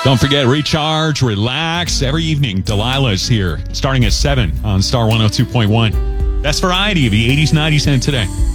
Don't forget, recharge, relax. Every evening, Delilah's here, starting at 7 on Star 102.1. Best variety of the 80s, 90s, and today.